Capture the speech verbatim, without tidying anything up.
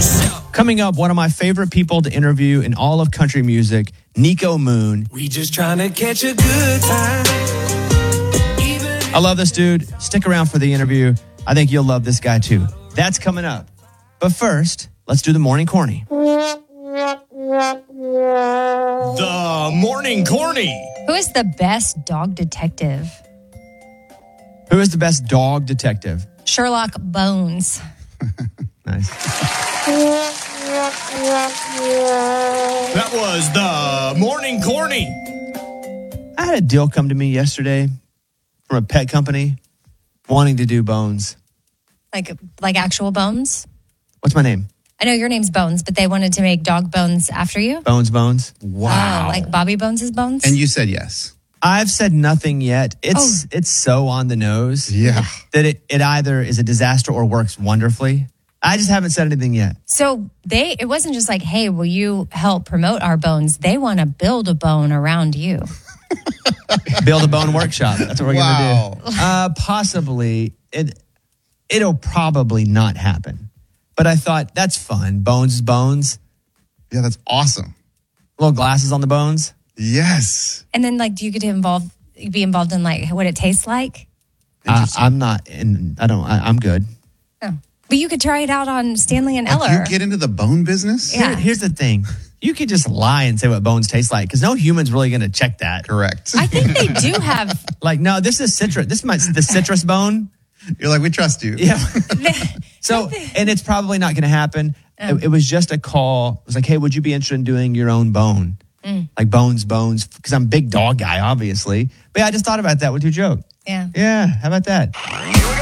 Coming up, one of my favorite people to interview in all of country music, Nico Moon. We just trying to catch a good time. I love this dude. Stick around for the interview. I think you'll love this guy too. That's coming up. But first, let's do the morning corny. The morning corny. Who is the best dog detective? Who is the best dog detective? Sherlock Bones. Nice. That was the morning corny. I had a deal come to me yesterday from a pet company wanting to do bones. Like like actual bones? What's my name? I know your name's Bones, but they wanted to make dog bones after you? Bones Bones. Wow. Oh, like Bobby Bones' bones? And you said yes. I've said nothing yet. It's oh. it's so on the nose. Yeah. That it, it either is a disaster or works wonderfully. I just haven't said anything yet. So they it wasn't just like, hey, will you help promote our bones? They want to build a bone around you. Build a bone workshop. That's what we're wow. going to do. Uh, possibly. It, it'll probably not happen. But I thought, that's fun. Bones is bones. Yeah, that's awesome. Little glasses on the bones. Yes. And then, like, do you get to involve, be involved in, like, what it tastes like? Uh, I'm not, in, I don't, I, I'm good. Oh. But you could try it out on Stanley and Eller. Like you get into the bone business? Yeah. Here, here's the thing. You could just lie and say what bones taste like because no human's really going to check that. Correct. I think they do have. Like, no, this is citrus. This is the citrus bone. You're like, we trust you. Yeah. So, and it's probably not going to happen. Oh. It, it was just a call. It was like, hey, would you be interested in doing your own bone? Mm. Like bones, bones. Because I'm a big dog guy, obviously. But yeah, I just thought about that with your joke. Yeah. Yeah. How about that?